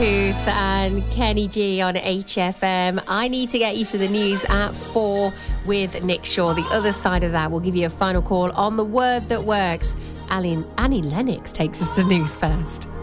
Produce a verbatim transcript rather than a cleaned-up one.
Booth and Kenny G on H F M. I need to get you to the news at four with Nick Shaw. The other side of that, we'll give you a final call on the word that works. Annie, Annie Lennox takes us the news first.